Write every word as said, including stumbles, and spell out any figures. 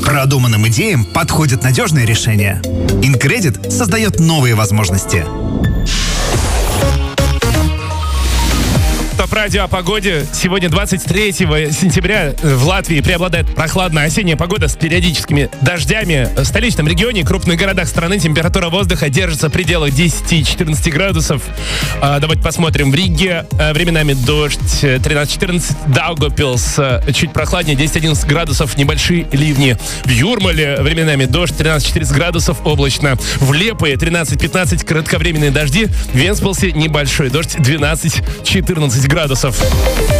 Продуманным идеям подходит надежное решение. Incredit создает новые возможности. Радио о погоде. Сегодня двадцать третьего сентября в Латвии преобладает прохладная осенняя погода с периодическими дождями. В столичном регионе и крупных городах страны температура воздуха держится в пределах десять-четырнадцать градусов. А, давайте посмотрим. В Риге а, временами дождь тринадцать-четырнадцать, Даугавпилс а, чуть прохладнее, десять-одиннадцать градусов, небольшие ливни. В Юрмале временами дождь тринадцать-четырнадцать градусов, облачно. В Лепое тринадцать-пятнадцать, кратковременные дожди. В Венспилсе небольшой дождь двенадцать-четырнадцать градусов.